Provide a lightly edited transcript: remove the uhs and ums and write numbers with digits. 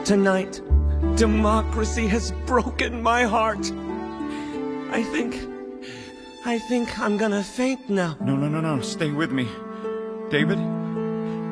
Tonight, democracy has broken my heart. I think I'm gonna faint now. No. Stay with me. David?